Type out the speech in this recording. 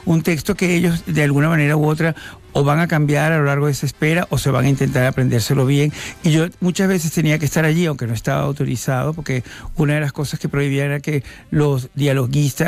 un texto que ellos de alguna manera u otra o van a cambiar a lo largo de esa espera o se van a intentar aprendérselo bien. Y yo muchas veces tenía que estar allí, aunque no estaba autorizado, porque una de las cosas que prohibía era que los dialoguistas